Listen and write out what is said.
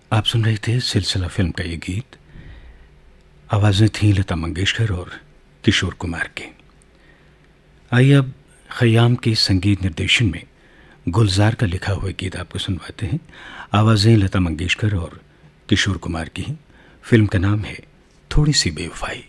आप सुन रहे थे सिलसिला फिल्म का ये गीत। आवाज़ें थीं लता मंगेशकर और किशोर कुमार की। आइए अब खयाम के संगीत निर्देशन में गुलजार का लिखा हुआ गीत आपको सुनवाते हैं। आवाज़ें लता मंगेशकर और किशोर कुमार की हैं। फिल्म का नाम है थोड़ी सी बेवफाई।